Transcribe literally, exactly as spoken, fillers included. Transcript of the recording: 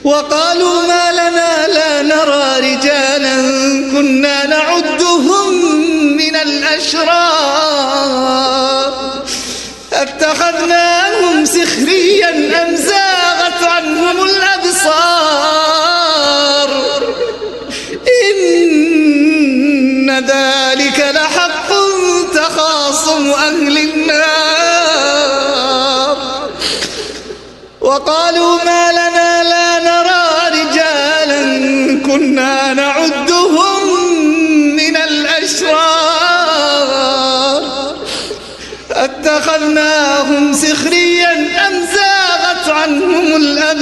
وقالوا ما لنا لا نرى رجالا كنا نعدهم من الأشرار اتخذناهم سخريا أم زاغت عنهم الأبصار إن ذلك لحق تخاصم أهل النار وقالوا ما لنا لا نرى رجالا كنا نعدهم من الأشرار اتخذناهم سخريا أم زاغت عنهم الأبصار